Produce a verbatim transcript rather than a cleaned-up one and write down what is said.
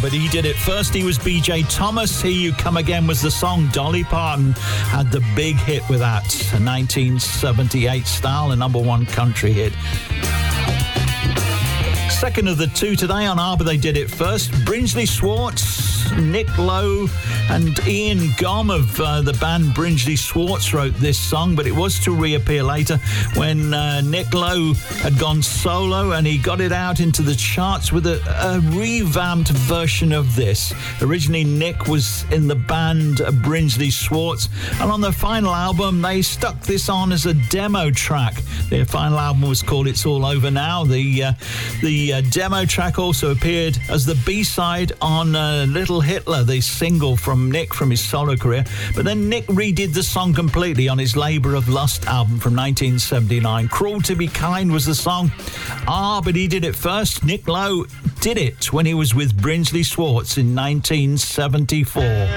but he did it first. He was B J Thomas. Here You Come Again was the song. Dolly Parton had the big hit with that. A nineteen seventy-eight style, a number one country hit. Second of the two today on Arbor They Did It First. Brinsley Schwarz, Nick Lowe and Ian Gomm of uh, the band Brinsley Schwarz wrote this song, but it was to reappear later when uh, Nick Lowe had gone solo and he got it out into the charts with a, a revamped version of this. Originally, Nick was in the band uh, Brinsley Schwarz, and on their final album, they stuck this on as a demo track. Their final album was called It's All Over Now. The, uh, the uh, demo track also appeared as the B-side on uh, Little Hitler, the single from Nick from his solo career. But then Nick redid the song completely on his Labour of Lust album from nineteen seventy-nine. Cruel to Be Kind was the song. Ah, but he did it first. Nick Lowe did it when he was with Brinsley Schwarz in nineteen seventy-four.